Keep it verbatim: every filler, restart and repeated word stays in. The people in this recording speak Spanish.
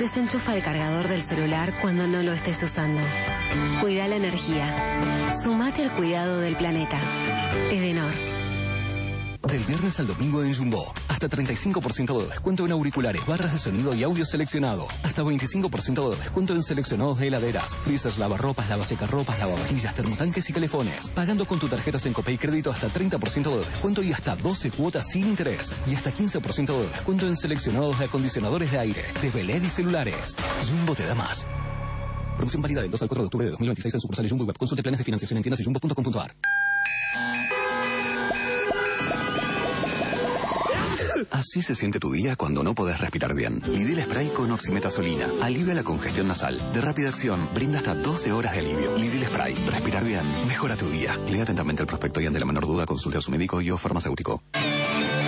Desenchufa el cargador del celular cuando no lo estés usando. Cuida la energía. Sumate al cuidado del planeta. Edenor. Del viernes al domingo en Jumbo. Hasta treinta y cinco por ciento de descuento en auriculares, barras de sonido y audio seleccionado. Hasta veinticinco por ciento de descuento en seleccionados de heladeras, freezers, lavarropas, lavasecarropas, lavavajillas, termotanques y calefones. Pagando con tu tarjeta Sencopay Crédito hasta treinta por ciento de descuento y hasta doce cuotas sin interés. Y hasta quince por ciento de descuento en seleccionados de acondicionadores de aire, T V L E D y celulares. Jumbo te da más. Promoción válida del dos al cuatro de octubre de dos mil veintiséis en sucursales Jumbo y Web. Consulte planes de financiación en tiendas y jumbo punto com punto a r. Así se siente tu día cuando no podés respirar bien. Lidil Spray con oximetazolina. Alivia la congestión nasal. De rápida acción, brinda hasta doce horas de alivio. Lidil Spray. Respirar bien. Mejora tu día. Lea atentamente el prospecto y ante la menor duda consulte a su médico y o farmacéutico.